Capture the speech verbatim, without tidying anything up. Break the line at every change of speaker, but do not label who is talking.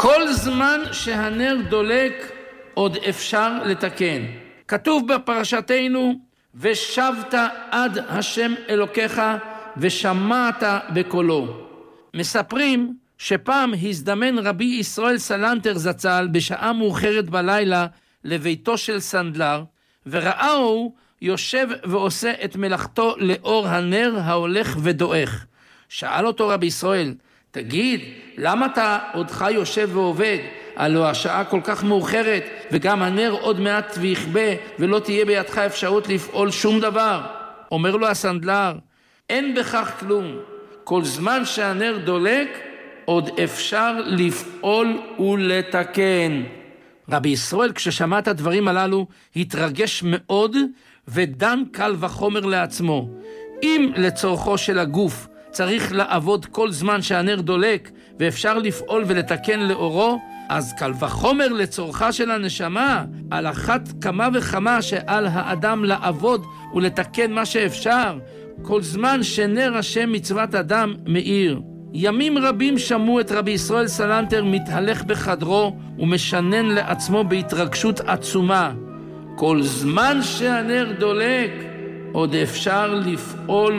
כל זמן שהנר דולק עוד אפשר לתקן. כתוב בפרשתנו, ושבת עד השם אלוקיך ושמעת בקולו. מספרים שפעם הזדמן רבי ישראל סלנטר זצ"ל בשעה מאוחרת בלילה לביתו של סנדלר, וראהו יושב ועושה את מלאכתו לאור הנר ההולך ודועך. שאל אותו רבי ישראל, תגיד, למה אתה עודך יושב ועובד? הלא השעה כל כך מאוחרת, וגם הנר עוד מעט ויכבה, ולא תהיה בידך אפשרות לפעול שום דבר. אומר לו הסנדלר, אין בכך כלום. כל זמן שהנר דולק, עוד אפשר לפעול ולתקן. רבי ישראל, כששמע את הדברים הללו, התרגש מאוד, ודן קל וחומר לעצמו. אם לצורכו של הגוף צריך לעבוד כל זמן שהנר דולק, ואפשר לפעול ולתקן לאורו, אז קל וחומר לצורכה של הנשמה, על אחת כמה וכמה שעל האדם לעבוד ולתקן מה שאפשר, כל זמן שנר השם מצוות אדם מאיר. ימים רבים שמעו את רבי ישראל סלנטר מתהלך בחדרו ומשנן לעצמו בהתרגשות עצומה. כל זמן שהנר דולק, עוד אפשר לפעול